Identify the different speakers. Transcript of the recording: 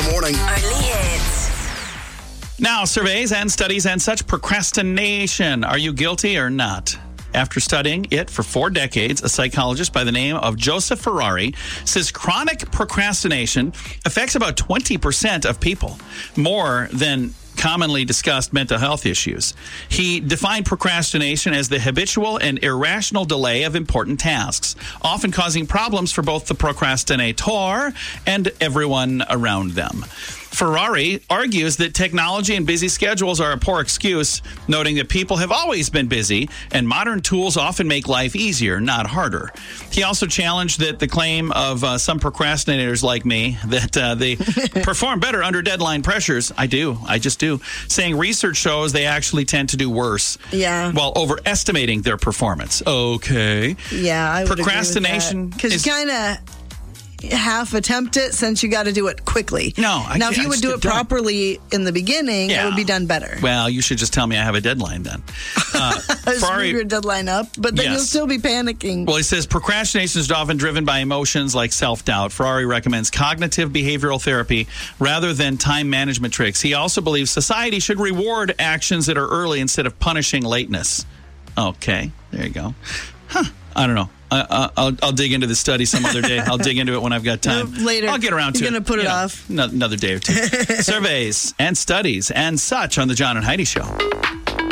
Speaker 1: the morning.
Speaker 2: Only hits.
Speaker 3: Now, surveys and studies and such procrastination. Are you guilty or not? After studying it for 4 decades, a psychologist by the name of Joseph Ferrari says chronic procrastination affects about 20% of people, more than commonly discussed mental health issues. He defined procrastination as the habitual and irrational delay of important tasks, often causing problems for both the procrastinator and everyone around them. Ferrari argues that technology and busy schedules are a poor excuse, noting that people have always been busy and modern tools often make life easier, not harder. He also challenged that the claim of some procrastinators like me that they perform better under deadline pressures. I just do. Saying research shows they actually tend to do worse.
Speaker 4: Yeah.
Speaker 3: While overestimating their performance. Okay.
Speaker 4: Yeah, I would
Speaker 3: Procrastination
Speaker 4: because you kind of half attempt it since you got to do it quickly.
Speaker 3: No,
Speaker 4: now if you would do it properly in the beginning, it would be done better.
Speaker 3: Well, you should just tell me I have a deadline then.
Speaker 4: Move your deadline up, but then you'll still be panicking.
Speaker 3: Well, he says procrastination is often driven by emotions like self-doubt. Ferrari recommends cognitive behavioral therapy rather than time management tricks. He also believes society should reward actions that are early instead of punishing lateness. Okay, there you go. I don't know. I'll dig into the study some other day. I'll dig into it when I've got time.
Speaker 4: Later.
Speaker 3: I'll get around to it.
Speaker 4: You're going to put it off.
Speaker 3: Another day or two. Surveys and studies and such on the John and Heidi Show.